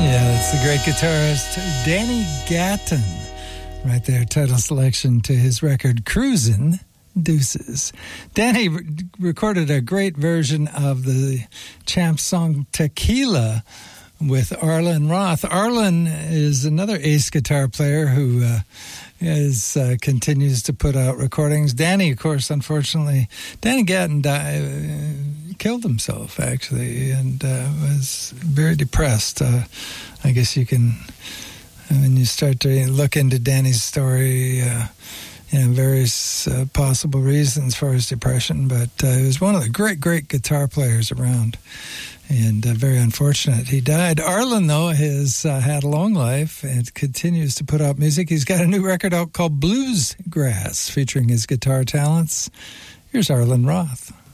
It's the great guitarist Danny Gatton. Right there, title selection to his record, Cruisin' Deuces. Danny recorded a great version of the Champs song Tequila with Arlen Roth. Arlen is another ace guitar player who continues to put out recordings. Danny, of course, unfortunately, Danny Gatton killed himself, actually, and was very depressed. I guess you can, when you start to look into Danny's story, various possible reasons for his depression, but he was one of the great guitar players around, and very unfortunate he died. Arlen, though, has had a long life and continues to put out music. He's got a new record out called Bluesgrass, featuring his guitar talents. Here's Arlen Roth.